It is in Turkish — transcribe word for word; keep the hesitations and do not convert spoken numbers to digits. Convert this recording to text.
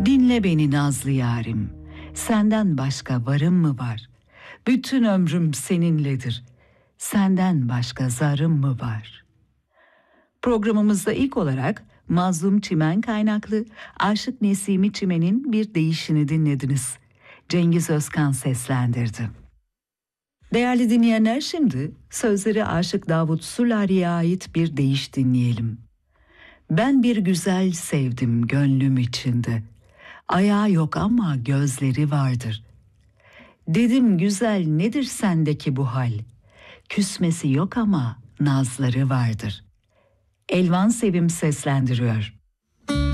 Dinle beni nazlı yarim, senden başka varım mı var? Bütün ömrüm seninledir, senden başka zarım mı var? Programımızda ilk olarak Mazlum Çimen kaynaklı Aşık Nesimi Çimen'in bir deyişini dinlediniz. Cengiz Özkan seslendirdi. Değerli dinleyenler, şimdi sözleri Aşık Davut Sulari'ye ait bir deyiş dinleyelim. Ben bir güzel sevdim gönlüm içinde. Ayağı yok ama gözleri vardır. Dedim güzel nedir sendeki bu hal? Küsmesi yok ama nazları vardır. Elvan Sevim seslendiriyor.